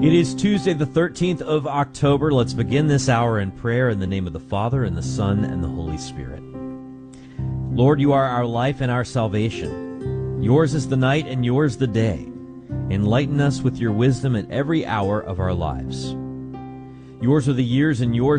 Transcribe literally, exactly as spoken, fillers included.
It is Tuesday, the thirteenth of October. Let's begin this hour in prayer in the name of the Father, and the Son, and the Holy Spirit. Lord, you are our life and our salvation. Yours is the night, and yours the day. Enlighten us with your wisdom at every hour of our lives. Yours are the years, and yours